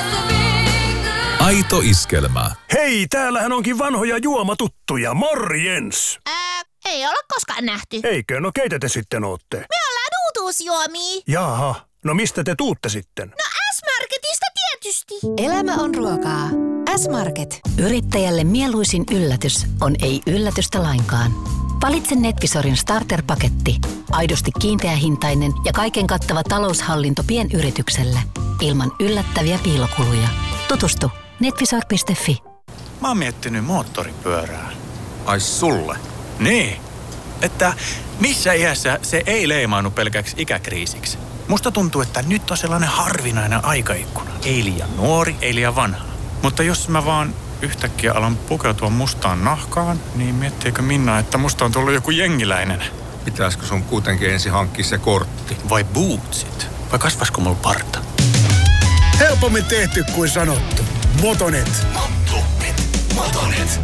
Aito iskelmä. Hei, täällähän onkin vanhoja juomatuttuja. Morjens! Ei olla koskaan nähty. Eikö? No keitä te sitten ootte? Me ollaan uutuusjuomia. Jaha, no mistä te tuutte sitten? No S-Marketista tietysti. Elämä on ruokaa. S-Market. Yrittäjälle mieluisin yllätys on ei yllätystä lainkaan. Valitse Netvisorin starter-paketti. Aidosti kiinteähintainen ja kaiken kattava taloushallinto pienyritykselle. Ilman yllättäviä piilokuluja. Tutustu netvisor.fi. Mä oon miettinyt moottoripyörää. Ai sulle? Niin, että missä iässä se ei leimaannu pelkäksi ikäkriisiksi. Musta tuntuu, että nyt on sellainen harvinainen aikaikkuna. Ei liian nuori, ei liian vanha. Mutta jos mä vaan yhtäkkiä alan pukeutua mustaan nahkaan, niin miettiikö Minna, että musta on tullut joku jengiläinen? Pitäisikö sun kuitenkin ensin hankkia se kortti? Vai bootsit? Vai kasvasko mulla parta? Helpommin tehty kuin sanottu. Motonet. Motonet.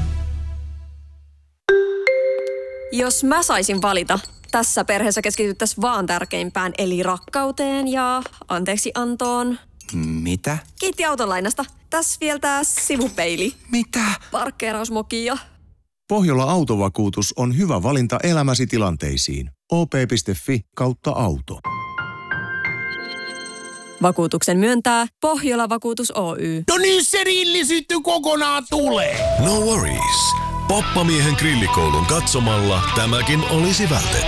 Jos mä saisin valita, tässä perheessä keskityttäisiin vaan tärkeimpään, eli rakkauteen ja anteeksiantoon. Mitä? Kiitti autolainasta. Tässä vielä tää sivupeili. Mitä? Parkkeerausmoki ja... Pohjola Autovakuutus on hyvä valinta elämäsi tilanteisiin. op.fi/auto. Vakuutuksen myöntää Pohjola Vakuutus Oy. No niin se rilli sitten kokonaan tulee. No worries. Poppamiehen grillikoulun katsomalla tämäkin olisi vältetty.